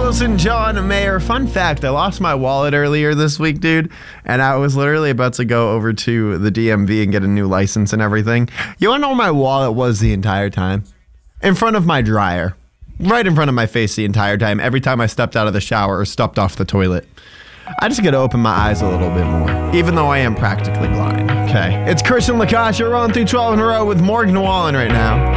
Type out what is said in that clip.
Wilson, John Mayer. Fun fact, I lost my wallet earlier this week, dude, and I was literally about to go over to the DMV and get a new license and everything. You want to know where my wallet was the entire time? In front of my dryer. Right in front of my face the entire time, every time I stepped out of the shower or stepped off the toilet. I just got to open my eyes a little bit more, even though I am practically blind. Okay. It's Christian Lacoste. You're rolling through 12 in a row with Morgan Wallen right now.